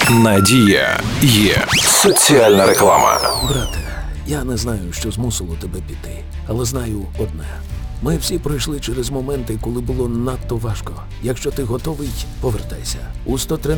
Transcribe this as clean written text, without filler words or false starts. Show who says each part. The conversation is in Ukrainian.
Speaker 1: Надія є. Соціальна реклама.
Speaker 2: Брате, я не знаю, що змусило тебе піти, але знаю одне. Ми всі пройшли через моменти, коли було надто важко. Якщо ти готовий, повертайся. У 113